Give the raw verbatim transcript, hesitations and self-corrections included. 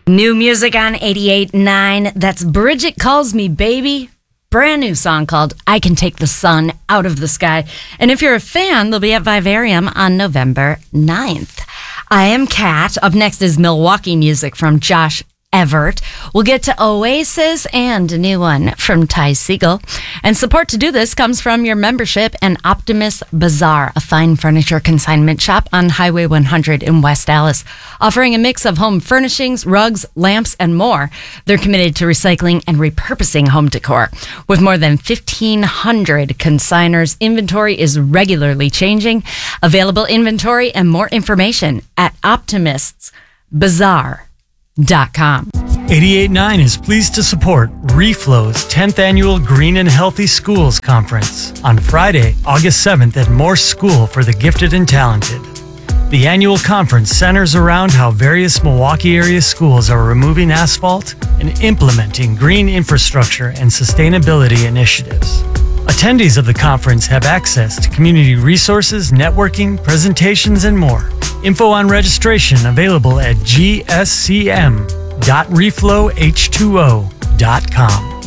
New music on eighty-eight point nine. That's Bridget Calls Me Baby. Brand new song called I Can Take the Sun Out of the Sky. And if you're a fan, they'll be at Vivarium on November ninth. I am Kat. Up next is Milwaukee music from Josh Evert. We'll get to Oasis and a new one from Ty Segall. And support to do this comes from your membership and Optimus Bazaar, a fine furniture consignment shop on Highway one hundred in West Allis, offering a mix of home furnishings, rugs, lamps, and more. They're committed to recycling and repurposing home decor. With more than fifteen hundred consigners, inventory is regularly changing. Available inventory and more information at optimus bazaar dot com. eighty-eight point nine is pleased to support Reflow's tenth Annual Green and Healthy Schools Conference on Friday, August seventh at Morse School for the Gifted and Talented. The annual conference centers around how various Milwaukee area schools are removing asphalt and implementing green infrastructure and sustainability initiatives. Attendees of the conference have access to community resources, networking, presentations, and more. Info on registration available at g s c m dot reflow h two o dot com.